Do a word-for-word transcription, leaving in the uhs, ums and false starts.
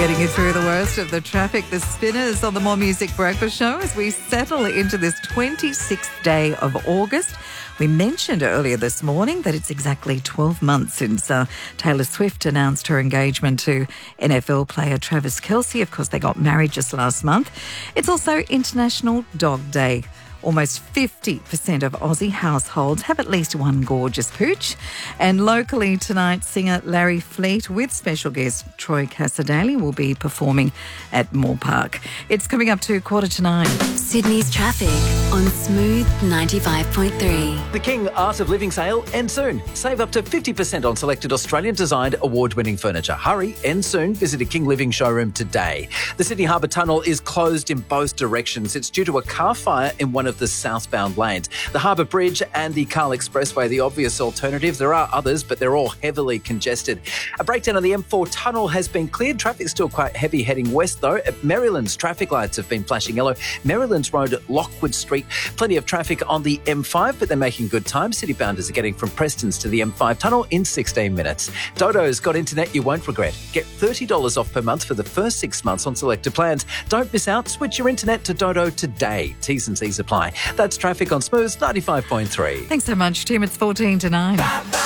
Getting you through the worst of the traffic, the Spinners on the More Music Breakfast Show as we settle into this twenty-sixth day of August. We mentioned earlier this morning that it's exactly twelve months since uh, Taylor Swift announced her engagement to N F L player Travis Kelce. Of course, they got married just last month. It's also International Dog Day. Almost fifty percent of Aussie households have at least one gorgeous pooch. And locally tonight, singer Larry Fleet with special guest Troy Cassar-Daley will be performing at Moore Park. It's coming up to quarter to nine. Sydney's traffic on Smooth ninety-five point three. The King Art of Living sale ends soon. Save up to fifty percent on selected Australian-designed award-winning furniture. Hurry, ends soon. Visit a King Living showroom today. The Sydney Harbour Tunnel is closed in both directions. It's due to a car fire in one of the southbound lanes. The Harbour Bridge and the Carl Expressway, the obvious alternatives. There are others, but they're all heavily congested. A breakdown on the M four tunnel has been cleared. Traffic's still quite heavy heading west, though. At Maryland's traffic lights have been flashing yellow. Maryland's Road, Lockwood Street. Plenty of traffic on the M five, but they're making good time. Citybounders are getting from Preston's to the M five tunnel in sixteen minutes. Dodo's got internet you won't regret. Get thirty dollars off per month for the first six months on selected plans. Don't miss out. Switch your internet to Dodo today. T's and C's apply. That's traffic on Smooth ninety-five point three. Thanks so much, Tim. It's fourteen to nine.